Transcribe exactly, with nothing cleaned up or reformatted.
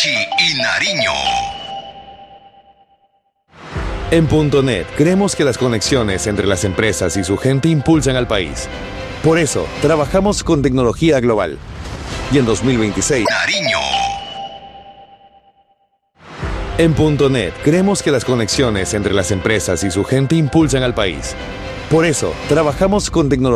Pichi y Nariño. En Punto Net creemos que las conexiones entre las empresas y su gente impulsan al país. Por eso, trabajamos con tecnología global. Y en dos mil veintiséis... Nariño. En Punto Net creemos que las conexiones entre las empresas y su gente impulsan al país. Por eso, trabajamos con tecnología